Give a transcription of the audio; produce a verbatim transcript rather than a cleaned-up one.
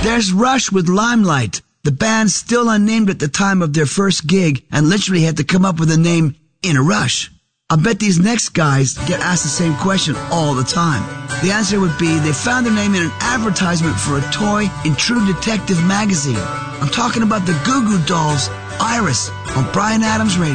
There's Rush with Limelight. The band's still unnamed at the time of their first gig and literally had to come up with a name in a rush. I bet these next guys get asked the same question all the time. The answer would be they found their name in an advertisement for a toy in True Detective magazine. I'm talking about the Goo Goo Dolls' Iris on Bryan Adams Radio.